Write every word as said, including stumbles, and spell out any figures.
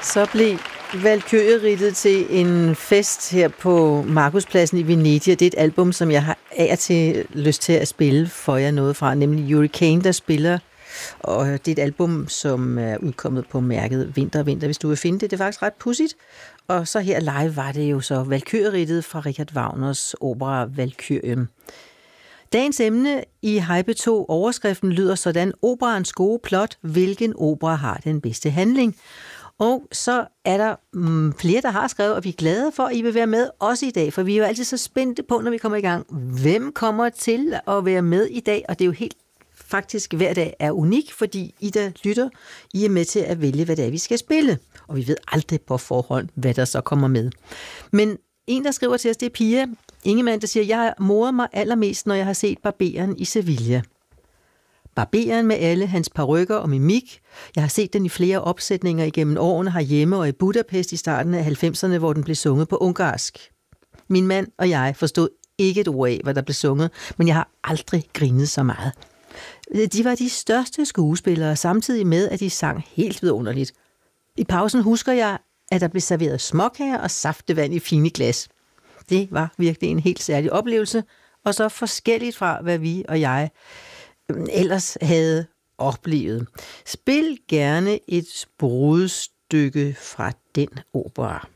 Så blev Valkyrieridtet til en fest her på Markuspladsen i Venedig. Det er et album, som jeg har af og til lyst til at spille for jer noget fra, nemlig Hurricane, der spiller. Og det er et album, som er udkommet på mærket Vinter og Vinter, hvis du vil finde det. Det er faktisk ret pudsigt. Og så her live var det jo så Valkyrieridtet fra Richard Wagners opera Valkyrien. Dagens emne i Hej P to overskriften lyder sådan: Operaens gode plot. Hvilken opera har den bedste handling? Og så er der mm, flere, der har skrevet, og vi er glade for, at I vil være med også i dag, for vi er jo altid så spændte på, når vi kommer i gang. Hvem kommer til at være med i dag? Og det er jo helt faktisk hver dag er unik, fordi I, der lytter, I er med til at vælge, hvad det er, vi skal spille. Og vi ved aldrig på forhånd, hvad der så kommer med. Men en, der skriver til os, det er Pia Ingemann, der siger: jeg morer mig allermest, når jeg har set Barberen i Sevilla. Barberen med alle hans parykker og mimik. Jeg har set den i flere opsætninger igennem årene herhjemme og i Budapest i starten af halvfemserne, hvor den blev sunget på ungarsk. Min mand og jeg forstod ikke et ord af, hvad der blev sunget, men jeg har aldrig grinet så meget. De var de største skuespillere, samtidig med, at de sang helt vidunderligt. I pausen husker jeg, at der blev serveret småkager og saftevand i fine glas. Det var virkelig en helt særlig oplevelse, og så forskelligt fra, hvad vi og jeg ellers havde oplevet. Spil gerne et brudstykke fra den opera.